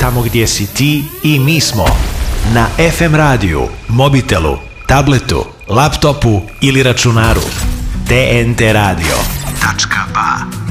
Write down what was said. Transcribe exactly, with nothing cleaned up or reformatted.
tamo gdje si ti i mi smo. Na ef em radiju, mobitelu, tabletu, laptopu ili računaru. te en te radio tačka ba